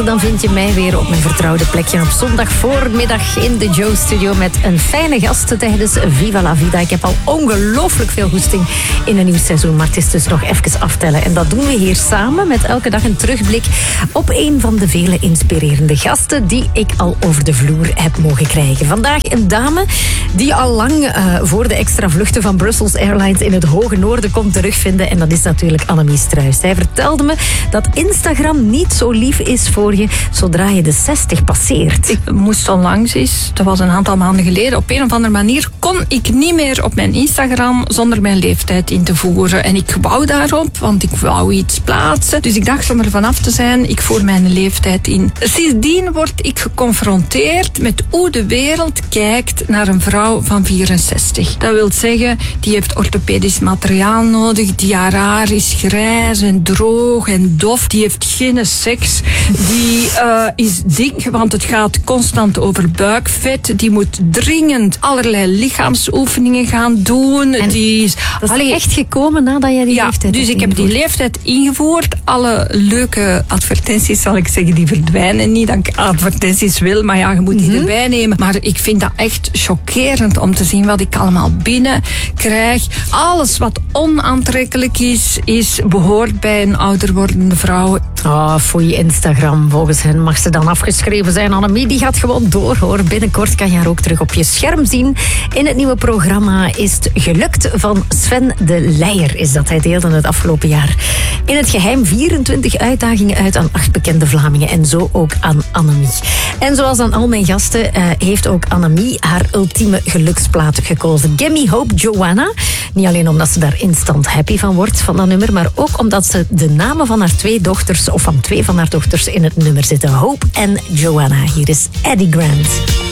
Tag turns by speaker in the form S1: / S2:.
S1: dan vind je mij weer op mijn vertrouwde plekje op zondag voormiddag in de Joe Studio met een fijne gast tijdens Viva la Vida. Ik heb al ongelooflijk veel goesting in een nieuw seizoen, maar het is dus nog even aftellen. En dat doen we hier samen met elke dag een terugblik op een van de vele inspirerende gasten die ik al over de vloer heb mogen krijgen. Vandaag een dame die al lang voor de extra vluchten van Brussels Airlines in het hoge noorden komt terugvinden. En dat is natuurlijk Annemie Struijs. Hij vertelde me dat Instagram niet zo lief is voor je zodra je de 60 passeert.
S2: Ik moest onlangs eens, dat was een aantal maanden geleden, op een of andere manier kon ik niet meer op mijn Instagram zonder mijn leeftijd in te voeren. En ik wou daarop, want ik wou iets plaatsen. Dus ik dacht om er vanaf te zijn, ik voer mijn leeftijd in. Sindsdien word ik geconfronteerd met hoe de wereld kijkt naar een vrouw van 64. Dat wil zeggen, die heeft orthopedisch materiaal nodig, die haar is grijs en droog en dof, die heeft geen seks, die is dik, want het gaat constant over buikvet, die moet dringend allerlei lichaamsoefeningen gaan doen.
S1: En die is echt gekomen nadat jij die leeftijd
S2: dus ik heb die leeftijd ingevoerd. Alle leuke advertenties, zal ik zeggen, die verdwijnen niet. Dat ik advertenties wil, maar ja, je moet die erbij nemen. Maar ik vind dat echt chockerend om te zien wat ik allemaal binnen krijg. Alles wat onaantrekkelijk is behoort bij een ouder wordende vrouw.
S1: Foei Instagram. Volgens hen mag ze dan afgeschreven zijn. Annemie, die gaat gewoon door, hoor. Binnenkort kan je haar ook terug op je scherm zien. In het nieuwe programma Is het gelukt van Sven de Leijer is dat. Hij deelde het afgelopen jaar in het geheim 24 uitdagingen uit aan 8 bekende Vlamingen. En zo ook aan Annemie. En zoals aan al mijn gasten heeft ook Annemie haar ultieme geluksplaat gekozen. Gimme Hope Joanna. Niet alleen omdat ze daar instant happy van wordt, van dat nummer, maar ook omdat ze de namen van haar 2 dochters, of van 2 van haar dochters, in het nummer zitten. Hope en Joanna. Hier is Eddie Grant.